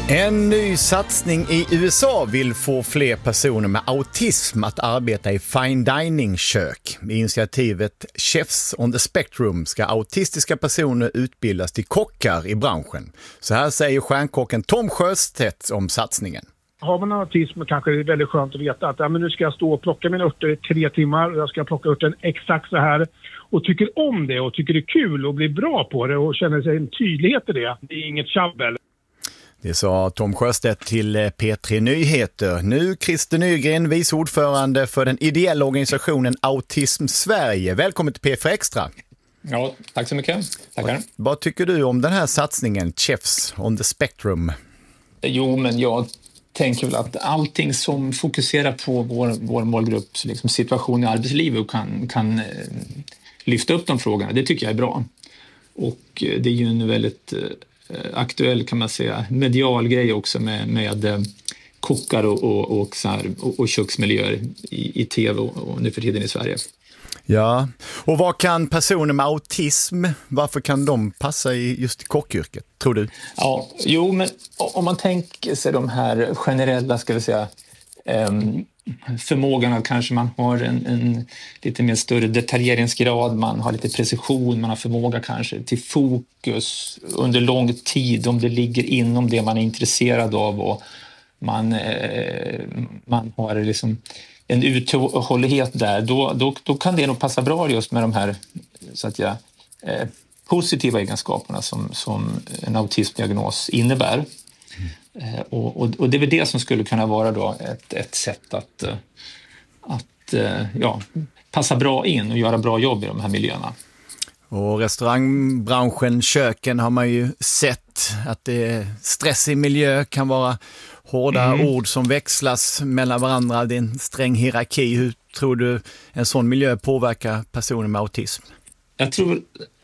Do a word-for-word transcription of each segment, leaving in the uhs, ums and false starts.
En ny satsning i U S A vill få fler personer med autism att arbeta i fine dining-kök. I initiativet Chefs on the Spectrum ska autistiska personer utbildas till kockar i branschen. Så här säger stjärnkocken Tom Sjöstedt om satsningen. Har man autism kanske det är väldigt skönt att veta att ja, men nu ska jag stå och plocka mina örter i tre timmar och jag ska plocka örten exakt så här och tycker om det och tycker det är kul och blir bra på det och känner sig en tydlighet i det. Det är inget tjabbel. Det sa Tom Sjöstedt till P tre Nyheter. Nu Christer Nygren, vice ordförande för den ideella organisationen Autism Sverige. Välkommen till P fyra Extra. Ja, tack så mycket. Tackar. Vad, vad tycker du om den här satsningen Chefs on the Spectrum? Jo, men jag tänker väl att allting som fokuserar på vår, vår målgrupps liksom, situation i arbetslivet och kan, kan eh, lyfta upp de frågorna, det tycker jag är bra. Och eh, det är ju en väldigt eh, aktuell, kan man säga, medial grej också med, med eh, kockar och, och, och, så här, och, och köksmiljöer i, i tv och, och nu för tiden i Sverige. Ja, och vad kan personer med autism, varför kan de passa i just kockyrket, tror du? Ja, jo, men om man tänker sig de här generella, ska vi säga, um, förmågan att kanske man har en, en lite mer större detaljeringsgrad, man har lite precision, man har förmåga kanske till fokus under lång tid om det ligger inom det man är intresserad av och man, eh, man har liksom en uthållighet där, då, då, då kan det nog passa bra just med de här så att jag, eh, positiva egenskaperna som, som en autismdiagnos innebär. Mm. Eh, och, och, och det är väl det som skulle kunna vara då ett, ett sätt att, att eh, ja, passa bra in och göra bra jobb i de här miljöerna. Och restaurangbranschen, köken har man ju sett att det är stressig miljö, kan vara hårda mm. ord som växlas mellan varandra, det är en sträng hierarki. Hur tror du en sån miljö påverkar personer med autism? Jag tror,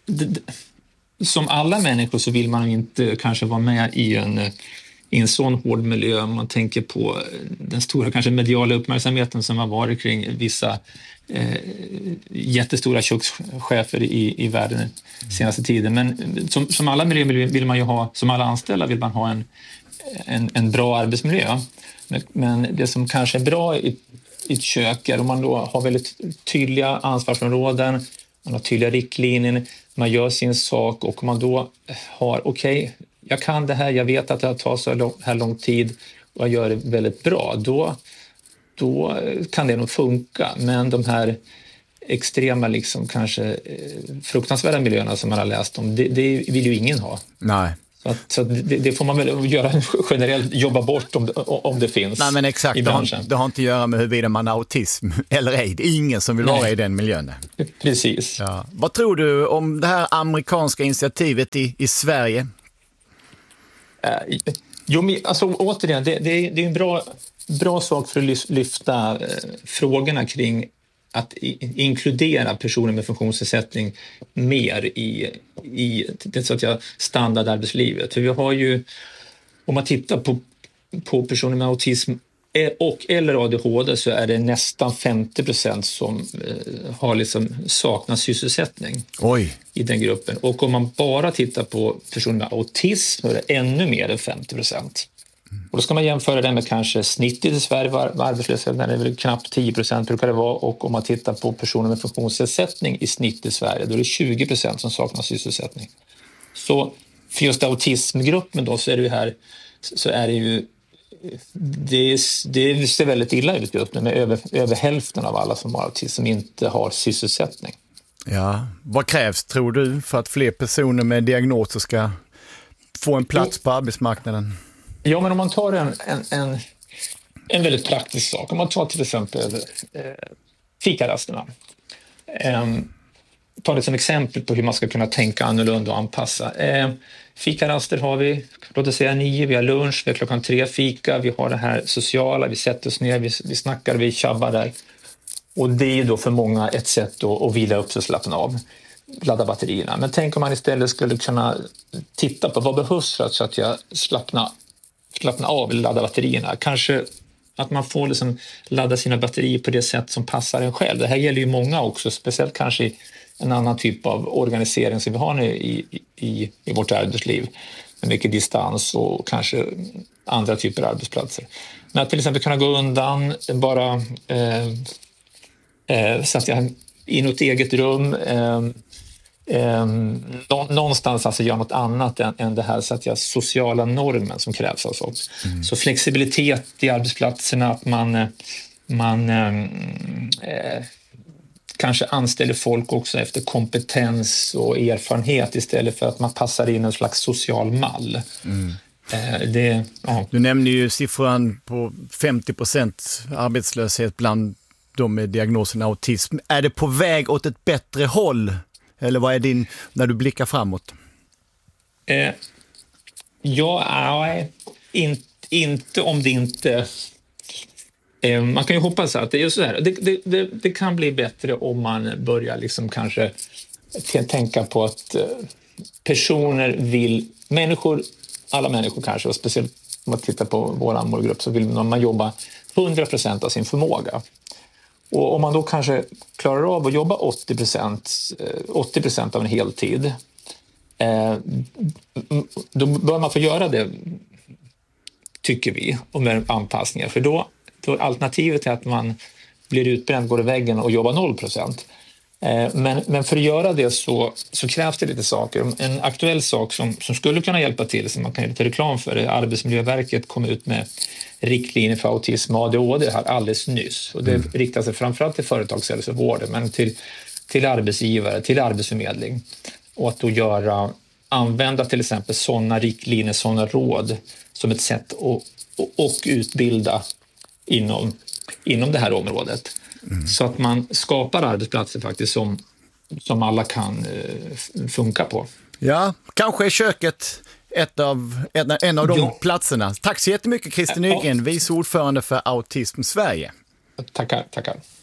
som alla människor så vill man inte kanske vara med i en, i en sån hård miljö. Om man tänker på den stora kanske mediala uppmärksamheten som har varit kring vissa eh, jättestora kökschefer i, i världen senaste tiden. Men som, som alla miljöer vill man ju ha, som alla anställda vill man ha en En, en bra arbetsmiljö. Men, men det som kanske är bra i, i ett kök är om man då har väldigt tydliga ansvarsområden, man har tydliga riktlinjer, man gör sin sak och om man då har okej, okay, jag kan det här, jag vet att det har tagit så här lång tid och jag gör det väldigt bra, då, då kan det nog funka. Men de här extrema, liksom kanske fruktansvärda miljöerna som man har läst om, det, det vill ju ingen ha. Nej. Så, att, så det, det får man väl göra generellt, jobba bort om det, om det finns. Nej, men exakt, i branschen. Det har, det har inte att göra med huruvida man har autism eller ej. Det är ingen som vill Nej. vara i den miljön. Precis. Ja. Vad tror du om det här amerikanska initiativet i, i Sverige? Uh, jo, men alltså återigen, det, det, är, det är en bra, bra sak för att lyfta uh, frågorna kring att i, inkludera personer med funktionsnedsättning mer i, i det så att jag standardarbetslivet. För vi har ju, om man tittar på, på personer med autism och eller A D H D så är det nästan femtio procent som eh, har liksom saknat sysselsättning. Oj. I den gruppen. Och om man bara tittar på personer med autism så är det ännu mer än femtio procent. Och då ska man jämföra det med kanske snittet i Sverige var arbetslösheten är väl knappt tio procent brukar det vara, och om man tittar på personer med funktionsnedsättning i snitt i Sverige då är det tjugo procent som saknar sysselsättning. Så för just autismgruppen då så är det ju här så är det ju det, det ser väldigt illa ut just nu med över, över hälften av alla som har autism som inte har sysselsättning. Ja, vad krävs tror du för att fler personer med diagnoser ska få en plats på arbetsmarknaden? Ja, men om man tar en, en, en, en väldigt praktisk sak. Om man tar till exempel eh, fikarasterna. Eh, ta det som exempel på hur man ska kunna tänka annorlunda och anpassa. Eh, fikaraster har vi, låt oss säga nio, vi har lunch, vi har klockan tre fika, vi har det här sociala, vi sätter oss ner, vi, vi snackar, vi tjabbar där. Och det är då för många ett sätt att, att vila upp sig och slappna av. Ladda batterierna. Men tänk om man istället skulle kunna titta på vad behövs för att, så att jag slappnar slappna av eller ladda batterierna. Kanske att man får liksom ladda sina batterier på det sätt som passar en själv. Det här gäller ju många också, speciellt kanske i en annan typ av organisering som vi har nu i, i, i vårt arbetsliv. Med mycket distans och kanske andra typer av arbetsplatser. Men att till exempel kunna gå undan bara eh, eh, så att jag i något eget rum eh, eh, någonstans alltså göra något annat än, än det här så att jag sociala normen som krävs av oss. Mm. Så flexibilitet i arbetsplatserna, att man, man eh, kanske anställer folk också efter kompetens och erfarenhet istället för att man passar in en slags social mall. Mm. Eh, det, ja. Du nämnde ju siffran på femtio procent arbetslöshet bland de med diagnosen autism. Är det på väg åt ett bättre håll? Eller vad är din, när du blickar framåt? Eh, ja, nej, in, inte om det inte... Eh, man kan ju hoppas att det är så här. Det, det, det, det kan bli bättre om man börjar liksom kanske t- tänka på att eh, personer vill... Människor, alla människor kanske, och speciellt om man tittar på vår målgrupp, så vill man jobba hundra procent av sin förmåga. Och om man då kanske klarar av att jobba åttio procent, åttio procent av en heltid, eh, då bör man få göra det, tycker vi, och med anpassningar. För då, då alternativet är att man blir utbränd, går i väggen och jobbar noll procent. Eh, men, men för att göra det så, så krävs det lite saker. En aktuell sak som, som skulle kunna hjälpa till, som man kan göra lite reklam för, är Arbetsmiljöverket kom ut med riktlinjer för autism och A D H D här alldeles nyss. Och det mm. riktar sig framförallt till företagshälsovården, men till, till arbetsgivare, till arbetsförmedling. Och att då göra, använda till exempel sådana riktlinjer, sådana råd som ett sätt att och, och utbilda inom, inom det här området. Mm. Så att man skapar arbetsplatser faktiskt som, som alla kan eh, funka på. Ja, kanske är köket ett av, en, en av de ja. platserna. Tack så jättemycket Christer Nygren, vice ordförande för Autism Sverige. Tackar, tackar.